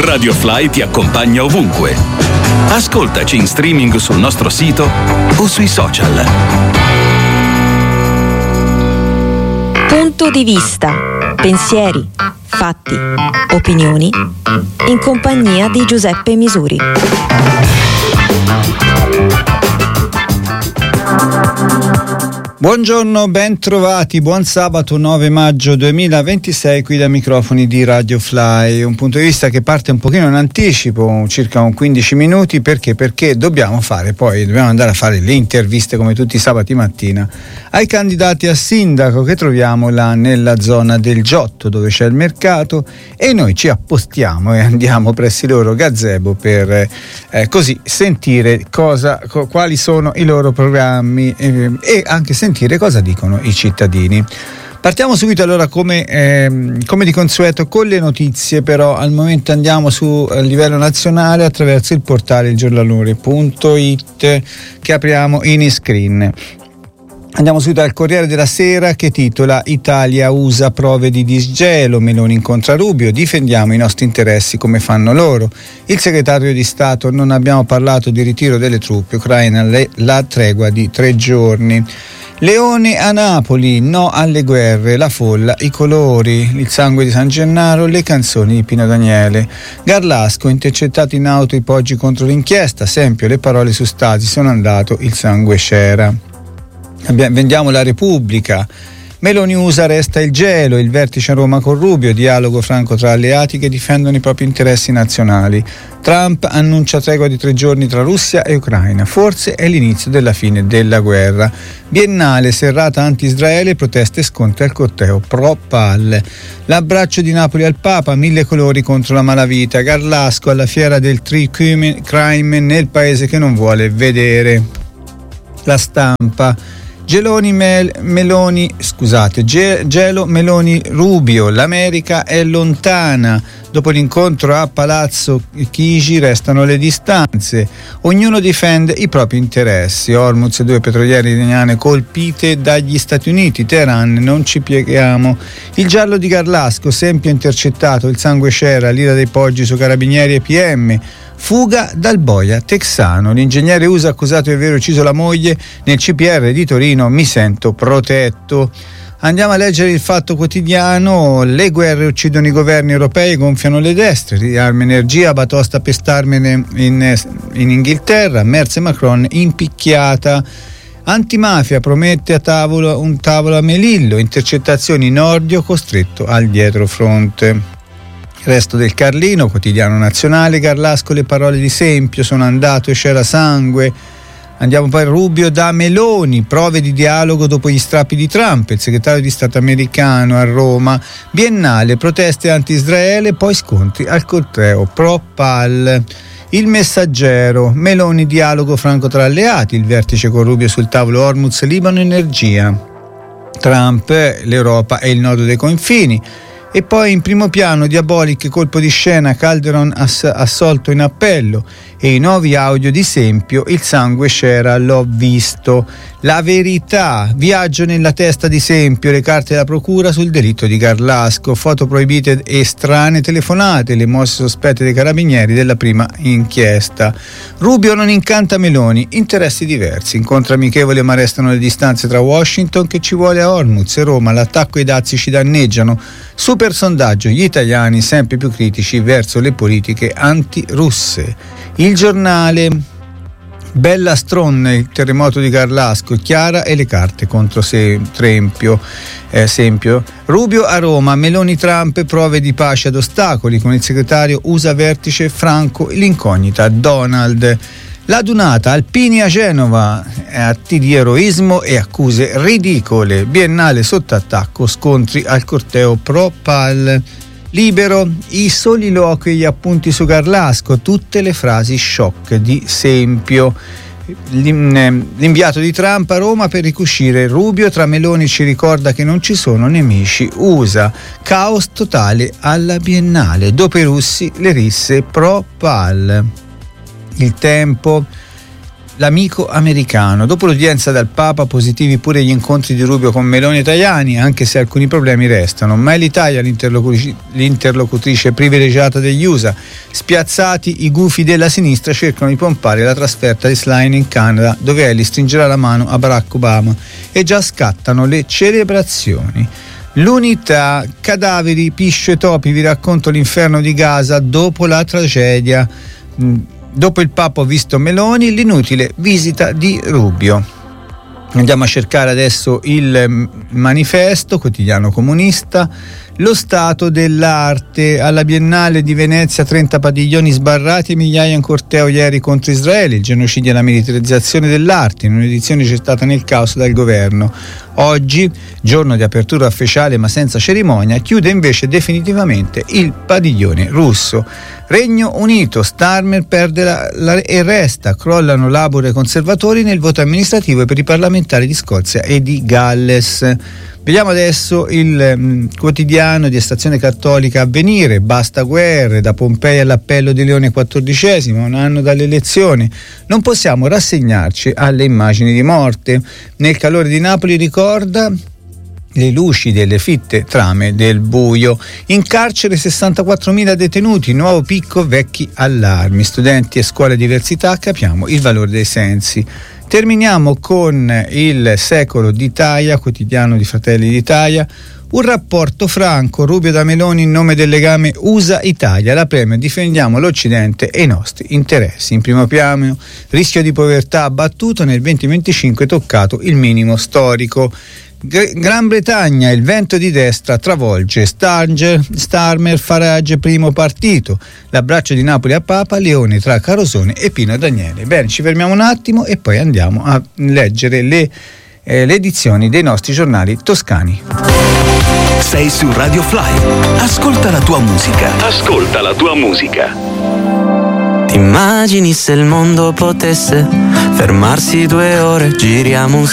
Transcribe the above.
Radio Fly ti accompagna ovunque. Ascoltaci in streaming sul nostro sito o sui social. Punto di vista, pensieri, fatti, opinioni, in compagnia di Giuseppe Misuri. Buongiorno, ben trovati, buon sabato 9 maggio 2026 qui dai microfoni di Radio Fly. Un punto di vista che parte un pochino in anticipo, circa 15 minuti, perché dobbiamo andare a fare le interviste come tutti i sabati mattina ai candidati a sindaco che troviamo là nella zona del Giotto dove c'è il mercato, e noi ci appostiamo e andiamo presso i loro gazebo per così sentire quali sono i loro programmi e anche sentire cosa dicono i cittadini. Partiamo subito allora come di consueto con le notizie, però al momento andiamo a livello nazionale attraverso il portale giornalore.it che apriamo in screen. Andiamo subito al Corriere della Sera che titola Italia USA prove di disgelo, Meloni incontra Rubio, difendiamo i nostri interessi come fanno loro. Il segretario di Stato, non abbiamo parlato di ritiro delle truppe ucraine, la tregua di 3 giorni. Leone a Napoli, no alle guerre, la folla, i colori, il sangue di San Gennaro, le canzoni di Pino Daniele. Garlasco, intercettato in auto i poggi contro l'inchiesta, Sempio, le parole su Stasi, sono andato, il sangue c'era. Vendiamo la Repubblica. Meloni USA resta il gelo, il vertice a Roma con Rubio, dialogo franco tra alleati che difendono i propri interessi nazionali. Trump annuncia tregua di 3 giorni tra Russia e Ucraina, forse è l'inizio della fine della guerra. Biennale, serrata anti-Israele, proteste e scontri al corteo pro-PAL. L'abbraccio di Napoli al Papa, 1000 colori contro la malavita. Garlasco alla fiera del tree crime nel paese che non vuole vedere. La Stampa. Gelo, Meloni, Rubio, l'America è lontana. Dopo l'incontro a Palazzo Chigi restano le distanze. Ognuno difende i propri interessi. Hormuz, 2 petroliere iraniane colpite dagli Stati Uniti. Teheran, non ci pieghiamo. Il giallo di Garlasco, Sempio intercettato, il sangue c'era, l'ira dei poggi su carabinieri e PM. Fuga dal boia texano, l'ingegnere USA accusato di aver ucciso la moglie, nel CPR di Torino mi sento protetto. Andiamo a leggere il Fatto Quotidiano, le guerre uccidono i governi europei, gonfiano le destre, riarma energia, batosta pestarmene in Inghilterra, Merz e Macron impicchiata. Antimafia promette un tavolo a Melillo, intercettazioni Nordio costretto al dietrofront. Resto del Carlino, quotidiano nazionale, Garlasco, le parole di Sempio, sono andato e c'era sangue. Andiamo poi a Rubio da Meloni, prove di dialogo dopo gli strappi di Trump, il segretario di Stato americano a Roma. Biennale, proteste anti-Israele, poi scontri al corteo pro-PAL. Il Messaggero, Meloni, dialogo franco tra alleati, il vertice con Rubio sul tavolo Hormuz, Libano, energia. Trump, l'Europa è il nodo dei confini. E poi in primo piano Diabolic, colpo di scena, Calderon assolto in appello, e i nuovi audio di Sempio, il sangue c'era, l'ho visto. La Verità, viaggio nella testa di Sempio, le carte della procura sul delitto di Garlasco, foto proibite e strane telefonate, le mosse sospette dei carabinieri della prima inchiesta. Rubio non incanta Meloni, interessi diversi, incontro amichevole ma restano le distanze tra Washington che ci vuole a Hormuz e Roma, l'attacco ai dazi ci danneggiano. Super sondaggio, gli italiani sempre più critici verso le politiche antirusse. Il Giornale, Bella Stronne, il terremoto di Garlasco, Chiara e le carte contro Sempio. Rubio a Roma, Meloni Trump, prove di pace ad ostacoli, con il segretario USA vertice Franco, l'incognita Donald. La Dunata, Alpini a Genova, atti di eroismo e accuse ridicole. Biennale sotto attacco, scontri al corteo pro-PAL. Libero, i soliloqui e gli appunti su Garlasco, tutte le frasi shock di Sempio. L'inviato di Trump a Roma per ricucire Rubio, tra Meloni ci ricorda che non ci sono nemici USA. Caos totale alla Biennale, dopo i russi le risse pro-PAL. Il Tempo, l'amico americano. Dopo l'udienza dal Papa, positivi pure gli incontri di Rubio con Meloni e Tajani, anche se alcuni problemi restano. Ma è l'Italia l'interlocutrice privilegiata degli USA. Spiazzati, i gufi della sinistra cercano di pompare la trasferta di Slime in Canada, dove Ellie stringerà la mano a Barack Obama, e già scattano le celebrazioni. L'Unità, cadaveri, piscio e topi, vi racconto l'inferno di Gaza dopo la tragedia. Dopo il Papa ho visto Meloni, l'inutile visita di Rubio. Andiamo a cercare adesso il Manifesto, quotidiano comunista. Lo stato dell'arte. Alla Biennale di Venezia 30 padiglioni sbarrati e migliaia in corteo ieri contro Israele, il genocidio e la militarizzazione dell'arte, in un'edizione gettata nel caos dal governo. Oggi, giorno di apertura ufficiale ma senza cerimonia, chiude invece definitivamente il padiglione russo. Regno Unito, Starmer perde e resta, crollano Labour e conservatori nel voto amministrativo per i parlamentari di Scozia e di Galles. Vediamo adesso il quotidiano di Stazione Cattolica Avvenire. Basta guerre, da Pompei all'appello di Leone XIV, un anno dalle elezioni. Non possiamo rassegnarci alle immagini di morte. Nel calore di Napoli ricorda le luci delle fitte trame del buio. In carcere 64.000 detenuti, nuovo picco, vecchi allarmi. Studenti e scuole di diversità, capiamo il valore dei sensi. Terminiamo con il Secolo d'Italia, quotidiano di Fratelli d'Italia. Un rapporto franco, Rubio da Meloni in nome del legame USA-Italia. La premio difendiamo l'Occidente e i nostri interessi. In primo piano, rischio di povertà abbattuto, nel 2025 toccato il minimo storico. Gran Bretagna, il vento di destra travolge Starmer, Farage primo partito, l'abbraccio di Napoli a Papa, Leone tra Carosone e Pino Daniele. Bene, ci fermiamo un attimo e poi andiamo a leggere le edizioni dei nostri giornali toscani. Sei su Radio Fly, ascolta la tua musica. Ascolta la tua musica. Ti immagini se il mondo potesse fermarsi 2 ore, giriamo un